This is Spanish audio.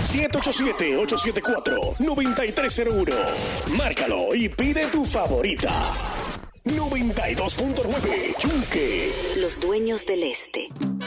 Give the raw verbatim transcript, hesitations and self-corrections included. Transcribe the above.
siete ocho siete, ocho siete cuatro, nueve tres cero uno. Márcalo y pide tu favorita. noventa y dos punto nueve Yunque. Los dueños del este.